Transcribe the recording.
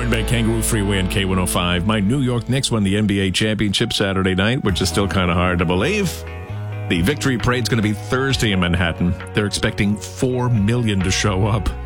Joined by Kangaroo Freeway and K105. My New York Knicks won the NBA championship Saturday night, which is still kind of hard to believe. The victory parade's going to be Thursday in Manhattan. They're expecting 4 million to show up.